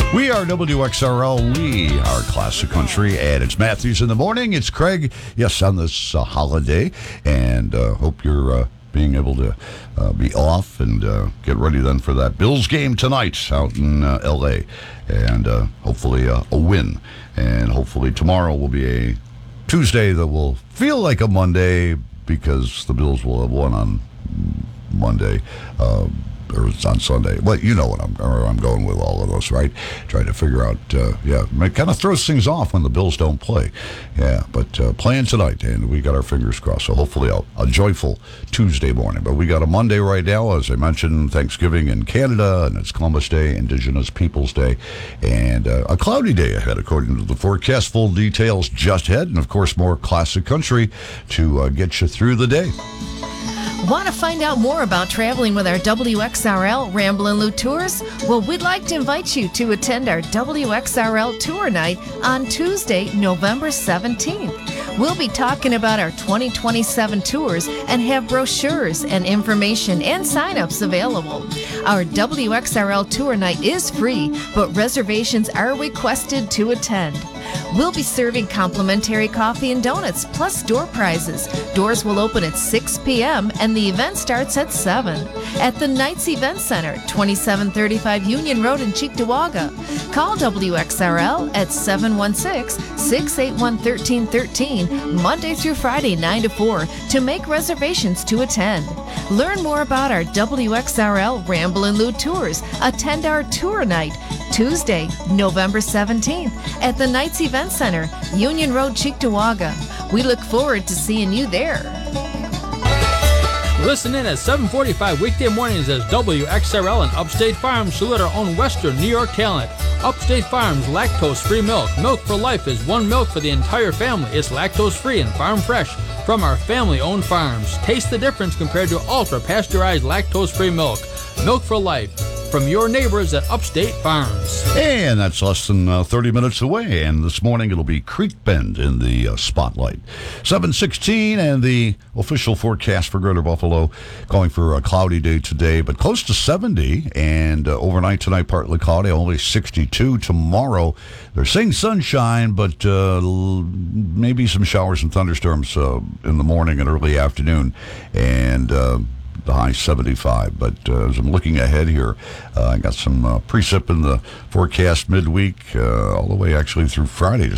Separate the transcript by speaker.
Speaker 1: We are WXRL. We are Classic Country, and it's Matthews in the morning. It's Craig, yes, on this holiday, and hope you're being able to be off and get ready then for that Bills game tonight out in L.A., and hopefully a win. And hopefully tomorrow will be a Tuesday that will feel like a Monday because the Bills will have won on Monday. Or it's on Sunday. Well, you know what I'm going with all of those, right? Trying to figure out, it kind of throws things off when the Bills don't play. Yeah, but playing tonight, and we got our fingers crossed. So hopefully a joyful Tuesday morning. But we got a Monday right now, as I mentioned, Thanksgiving in Canada, and it's Columbus Day, Indigenous Peoples Day, and a cloudy day ahead, according to the forecast. Full details just ahead, and of course, more Classic Country to get you through the day.
Speaker 2: Want to find out more about traveling with our WXRL Ramblin' Lou Tours? Well, we'd like to invite you to attend our WXRL Tour Night on Tuesday, November 17th. We'll be talking about our 2027 tours and have brochures and information and sign-ups available. Our WXRL Tour Night is free, but reservations are requested to attend. We'll be serving complimentary coffee and donuts, plus door prizes. Doors will open at 6 p.m. and the event starts at 7 at the Knights Event Center, 2735 Union Road in Cheektowaga. Call WXRL at 716-681-1313, Monday through Friday, 9 to 4, to make reservations to attend. Learn more about our WXRL Ramblin' Lou Tours. Attend our tour night Tuesday, November 17th at the Knights Event Center, Union Road, Cheektowaga. We look forward to seeing you there.
Speaker 3: Listen in at 7:45 weekday mornings as WXRL and Upstate Farms salute our own Western New York talent. Upstate Farms lactose-free milk. Milk for life is one milk for the entire family. It's lactose-free and farm fresh from our family-owned farms. Taste the difference compared to ultra-pasteurized lactose-free milk. Milk for life from your neighbors at Upstate Farms.
Speaker 1: And that's less than 30 minutes away. And this morning it'll be Creek Bend in the spotlight. 7:16, and the official forecast for Greater Buffalo calling for a cloudy day today, but close to 70. And overnight tonight, partly cloudy, only 62. Tomorrow, they're saying sunshine, but maybe some showers and thunderstorms in the morning and early afternoon. And the high 75. But as I'm looking ahead here, I got some precip in the forecast midweek, all the way actually through Friday.